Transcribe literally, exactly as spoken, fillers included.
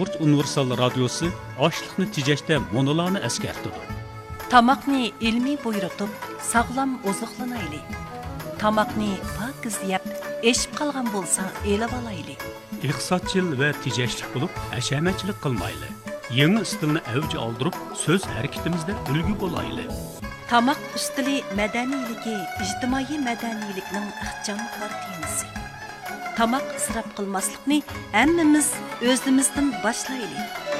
Uyg'urcha universal radiosi ochliqni tejashda monolarni eskartadi. Tamoqni ilmiy buyurtib, sog'lom oziqlanaylik. Tamoqni pokiz yeb, eshib qolgan bo'lsa, elib olaylik. Iqtisodchil va tejashlik bo'lib, hashamatchilik qilmayli. Yangi stilni avj oldirib, so'z harakatimizda ulgu bo'laylik. Tamoq ustili madaniyligi, ijtimoiy madaniylikning ixchamkor temasi. Tamoq isrof qilmaslikni hammamiz o'zimizdan boshlaylik.